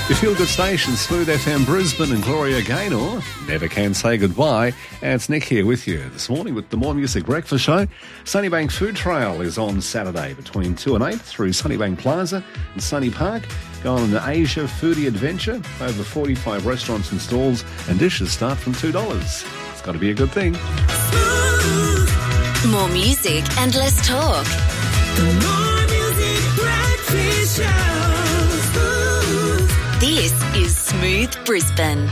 Your feel-good station, Smooth FM Brisbane and Gloria Gaynor. Never can say goodbye. And it's Nick here with you this morning with the More Music Breakfast Show. Sunnybank Food Trail is on Saturday between 2 and 8 through Sunnybank Plaza and Sunny Park. Go on an Asia foodie adventure. Over 45 restaurants and stalls, and dishes start from $2. It's got to be a good thing. More music and less talk. The More Music Breakfast Show. This is Smooth Brisbane.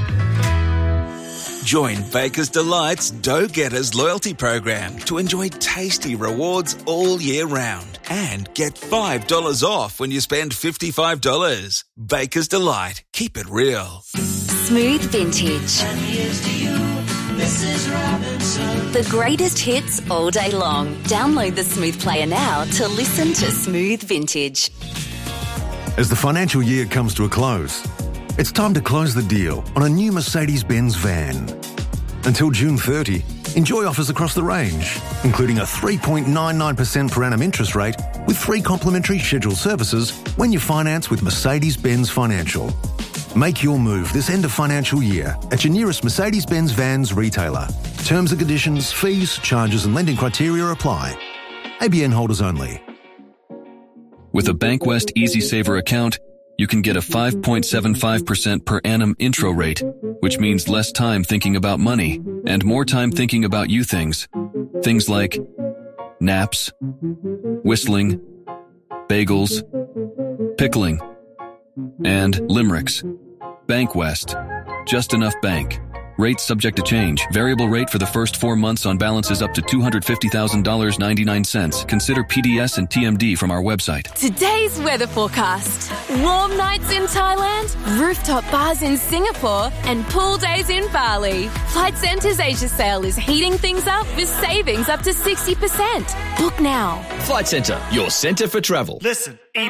Join Baker's Delight's Dough Getters loyalty program to enjoy tasty rewards all year round and get $5 off when you spend $55. Baker's Delight. Keep it real. Smooth Vintage. And here's to you, Mrs. Robinson. The greatest hits all day long. Download the Smooth Player now to listen to Smooth Vintage. As the financial year comes to a close, it's time to close the deal on a new Mercedes-Benz van. Until June 30, enjoy offers across the range, including a 3.99% per annum interest rate with 3 complimentary scheduled services when you finance with Mercedes-Benz Financial. Make your move this end of financial year at your nearest Mercedes-Benz Vans retailer. Terms and conditions, fees, charges and lending criteria apply. ABN holders only. With a Bankwest Easy Saver account, you can get a 5.75% per annum intro rate, which means less time thinking about money and more time thinking about you things. Things like naps, whistling, bagels, pickling, and limericks. Bankwest. Just enough bank. Rates subject to change. Variable rate for the first 4 months on balances up to $250,000.99. Consider PDS and TMD from our website. Today's weather forecast. Warm nights in Thailand, rooftop bars in Singapore, and pool days in Bali. Flight Centre's Asia sale is heating things up with savings up to 60%. Book now. Flight Centre, your centre for travel. Listen,